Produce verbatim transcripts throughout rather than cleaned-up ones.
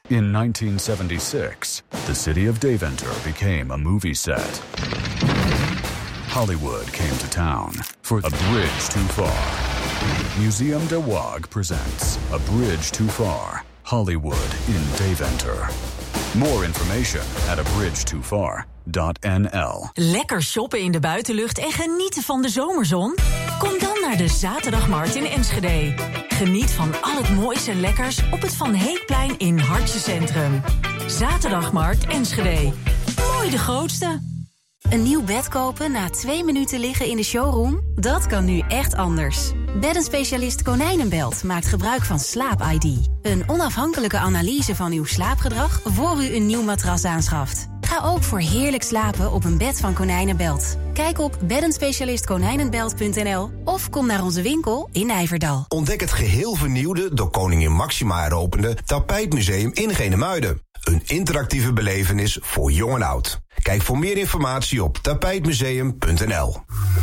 In nineteen seventy-six, the city of Deventer became a movie set. Hollywood came to town for A Bridge Too Far. Museum de Waag presents A Bridge Too Far, Hollywood in Deventer. More information at a bridge too far dot n l. Lekker shoppen in de buitenlucht en genieten van de zomerzon? Kom dan naar de Zaterdagmarkt in Enschede. Geniet van al het moois en lekkers op het Van Heekplein in Hartje Centrum. Zaterdagmarkt Enschede. Mooi de grootste. Een nieuw bed kopen na twee minuten liggen in de showroom? Dat kan nu echt anders. Beddenspecialist Konijnenbelt maakt gebruik van Slaap I D. Een onafhankelijke analyse van uw slaapgedrag voor u een nieuw matras aanschaft. Ga ook voor heerlijk slapen op een bed van Konijnenbelt. Kijk op beddenspecialist konijnenbelt punt n l of kom naar onze winkel in Nijverdal. Ontdek het geheel vernieuwde, door koningin Máxima heropende Tapijtmuseum in Genemuiden. Een interactieve belevenis voor jong en oud. Kijk voor meer informatie op tapijtmuseum punt n l.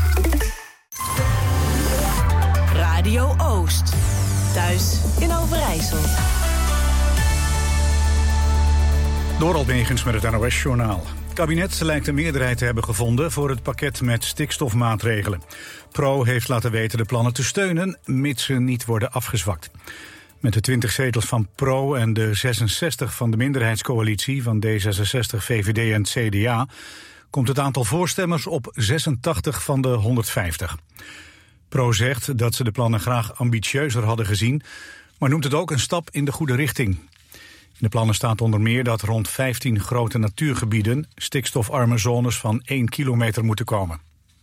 Radio Oost. Thuis in Overijssel. Door Albegens met het N O S-journaal. Het kabinet lijkt een meerderheid te hebben gevonden voor het pakket met stikstofmaatregelen. Pro heeft laten weten de plannen te steunen, mits ze niet worden afgezwakt. Met de twintig zetels van Pro en de zesenzestig van de minderheidscoalitie van D zesenzestig, V V D en C D A... komt het aantal voorstemmers op zesentachtig van de honderdvijftig. Pro zegt dat ze de plannen graag ambitieuzer hadden gezien, maar noemt het ook een stap in de goede richting. In de plannen staat onder meer dat rond vijftien grote natuurgebieden stikstofarme zones van één kilometer moeten komen.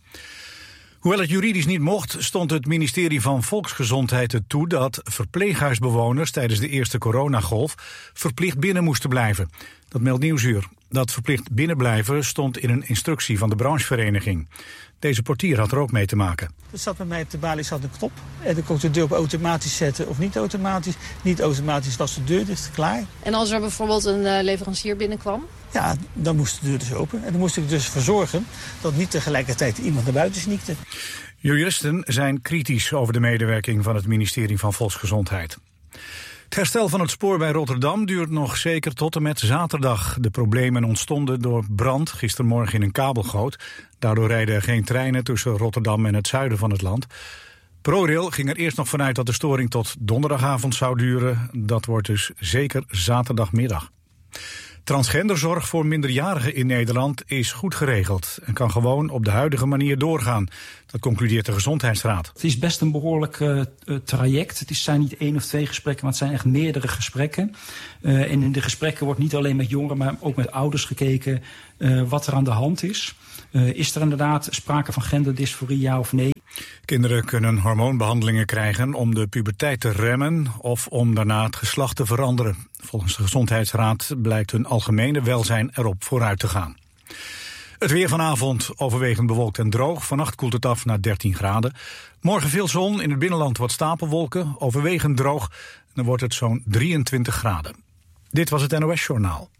Hoewel het juridisch niet mocht, stond het ministerie van Volksgezondheid er toe dat verpleeghuisbewoners tijdens de eerste coronagolf verplicht binnen moesten blijven. Dat meldt Nieuwsuur. Dat verplicht binnenblijven stond in een instructie van de branchevereniging. Deze portier had er ook mee te maken. Er zat bij mij op de balie zat een knop. En dan kon ik de deur op automatisch zetten of niet automatisch. Niet automatisch was de deur dus klaar. En als er bijvoorbeeld een uh, leverancier binnenkwam? Ja, dan moest de deur dus open. En dan moest ik dus voor zorgen dat niet tegelijkertijd iemand naar buiten sneakte. Juristen zijn kritisch over de medewerking van het ministerie van Volksgezondheid. Het herstel van het spoor bij Rotterdam duurt nog zeker tot en met zaterdag. De problemen ontstonden door brand gistermorgen in een kabelgoot. Daardoor rijden er geen treinen tussen Rotterdam en het zuiden van het land. ProRail ging er eerst nog vanuit dat de storing tot donderdagavond zou duren. Dat wordt dus zeker zaterdagmiddag. Transgenderzorg voor minderjarigen in Nederland is goed geregeld en kan gewoon op de huidige manier doorgaan. Dat concludeert de Gezondheidsraad. Het is best een behoorlijk uh, traject. Het is, zijn niet één of twee gesprekken, maar het zijn echt meerdere gesprekken. Uh, en in de gesprekken wordt niet alleen met jongeren, maar ook met ouders gekeken uh, wat er aan de hand is. Uh, is er inderdaad sprake van genderdysforie, ja of nee? Kinderen kunnen hormoonbehandelingen krijgen om de puberteit te remmen of om daarna het geslacht te veranderen. Volgens de Gezondheidsraad blijkt hun algemene welzijn erop vooruit te gaan. Het weer vanavond overwegend bewolkt en droog. Vannacht koelt het af naar dertien graden. Morgen veel zon, in het binnenland wat stapelwolken. Overwegend droog, dan wordt het zo'n drieëntwintig graden. Dit was het N O S-journaal.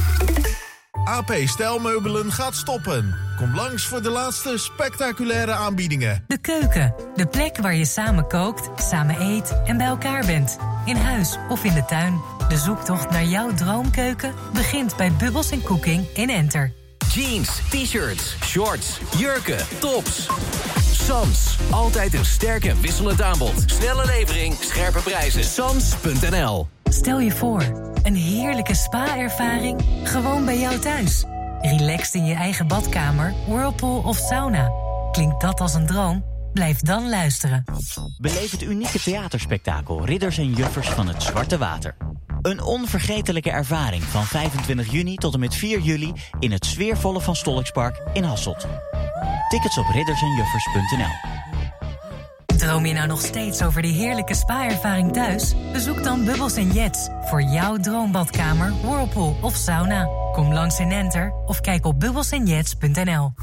A P Stijlmeubelen gaat stoppen. Kom langs voor de laatste spectaculaire aanbiedingen. De Keuken, de plek waar je samen kookt, samen eet en bij elkaar bent. In huis of in de tuin. De zoektocht naar jouw droomkeuken begint bij Bubbles en Cooking in Enter. Jeans, t-shirts, shorts, jurken, tops. Sans, altijd een sterk en wisselend aanbod. Snelle levering, scherpe prijzen. Sans punt n l. Stel je voor, een heerlijke spa-ervaring gewoon bij jou thuis. Relaxed in je eigen badkamer, whirlpool of sauna. Klinkt dat als een droom? Blijf dan luisteren. Beleef het unieke theaterspektakel Ridders en Juffers van het Zwarte Water. Een onvergetelijke ervaring van vijfentwintig juni tot en met vier juli... in het sfeervolle Van Stolkspark in Hasselt. Tickets op ridders en juffers punt n l. Droom je nou nog steeds over die heerlijke spa-ervaring thuis? Bezoek dan Bubbles en Jets voor jouw droombadkamer, whirlpool of sauna. Kom langs in Enter of kijk op bubbles en jets punt n l.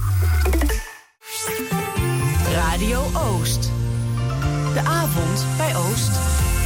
Radio Oost. De avond bij Oost.